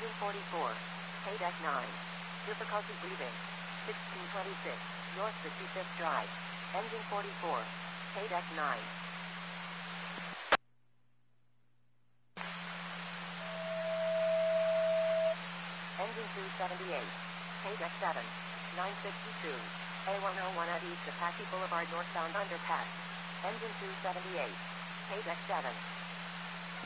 Engine 44. Paydeck 9. Difficulty breathing. 1626. Your 65th drive. Engine 44. Paydeck 9. Engine 278. Paydeck 7. 962. A101 at East Apache Boulevard northbound underpass. Engine 278. Paydeck 7.